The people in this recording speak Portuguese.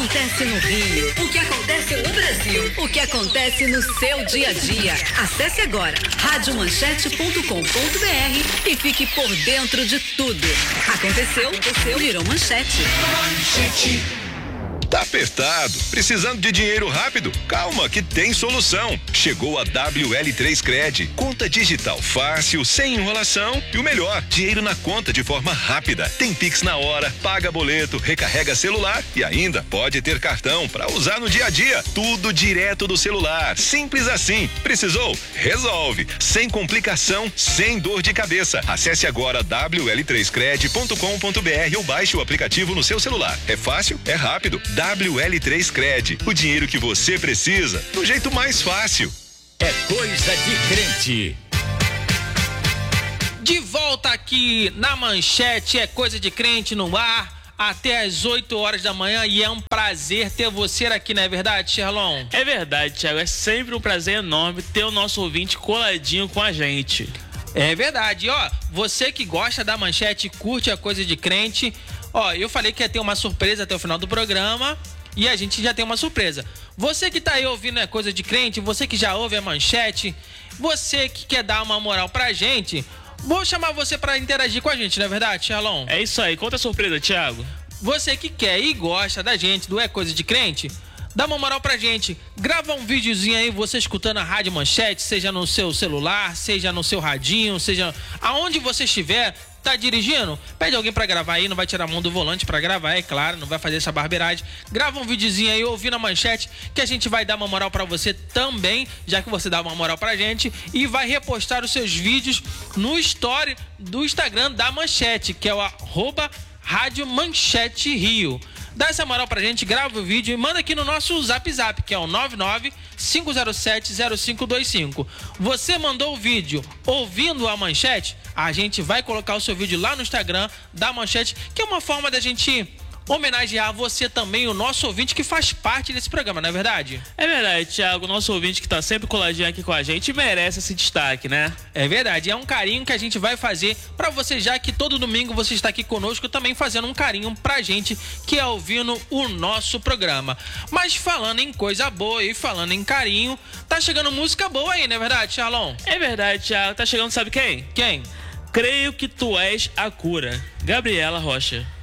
acontece no Rio, o que acontece no Brasil, o que acontece no seu dia a dia. Acesse agora radiomanchete.com.br e fique por dentro de tudo. Aconteceu, virou manchete. Tá apertado, precisando de dinheiro rápido? Calma que tem solução. Chegou a WL3 Cred, conta digital fácil, sem enrolação e o melhor, dinheiro na conta de forma rápida. Tem Pix na hora, paga boleto, recarrega celular e ainda pode ter cartão para usar no dia a dia. Tudo direto do celular, simples assim. Precisou? Resolve. Sem complicação, sem dor de cabeça. Acesse agora wl3cred.com.br ou baixe o aplicativo no seu celular. É fácil, é rápido. WL3 Cred, o dinheiro que você precisa, do jeito mais fácil. É coisa de crente. De volta aqui na Manchete, é coisa de crente no ar, até às 8 horas da manhã, e é um prazer ter você aqui, não é verdade, Sherlon? É verdade, Thiago, é sempre um prazer enorme ter o nosso ouvinte coladinho com a gente. É verdade, ó, você que gosta da Manchete, curte a coisa de crente, ó, eu falei que ia ter uma surpresa até o final do programa e a gente já tem uma surpresa. Você que tá aí ouvindo é coisa de crente, você que já ouve a Manchete, você que quer dar uma moral pra gente, vou chamar você pra interagir com a gente, não é verdade, Charlon? É isso aí, conta a surpresa, Thiago. Você que quer e gosta da gente, do É Coisa de Crente, dá uma moral pra gente, grava um videozinho aí, você escutando a Rádio Manchete, seja no seu celular, seja no seu radinho, seja aonde você estiver, tá dirigindo? Pede alguém pra gravar aí, não vai tirar a mão do volante pra gravar, é claro, não vai fazer essa barbeiragem. Grava um videozinho aí, ouvindo a Manchete, que a gente vai dar uma moral pra você também, já que você dá uma moral pra gente, e vai repostar os seus vídeos no story do Instagram da Manchete, que é o @Rádio Manchete Rio. Dá essa moral pra gente, grava o vídeo e manda aqui no nosso Zap, que é o 995070525. Você mandou o vídeo ouvindo a Manchete, a gente vai colocar o seu vídeo lá no Instagram da Manchete, que é uma forma da gente homenagear você também, o nosso ouvinte que faz parte desse programa, não é verdade? É verdade, Thiago, nosso ouvinte que tá sempre coladinho aqui com a gente merece esse destaque, né? É verdade, é um carinho que a gente vai fazer pra você, já que todo domingo você está aqui conosco também fazendo um carinho pra gente que é ouvindo o nosso programa. Mas falando em coisa boa e falando em carinho, tá chegando música boa aí, não é verdade, Charlon? É verdade, Thiago, tá chegando sabe quem? Quem? Creio que tu és a cura, Gabriela Rocha.